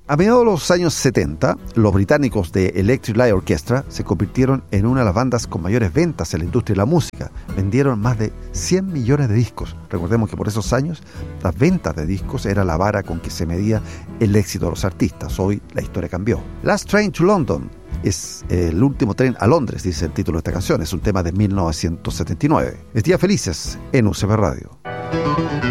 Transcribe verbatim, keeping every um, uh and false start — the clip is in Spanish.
A mediados de los años setenta, los británicos de Electric Light Orchestra se convirtieron en una de las bandas con mayores ventas en la industria de la música. Vendieron más de cien millones de discos. Recordemos que por esos años las ventas de discos era la vara con que se medía el éxito de los artistas. Hoy la historia cambió. Last Train to London es el último tren a Londres, dice el título de esta canción. Es un tema de mil novecientos setenta y nueve. Es Días Felices en U C B Radio.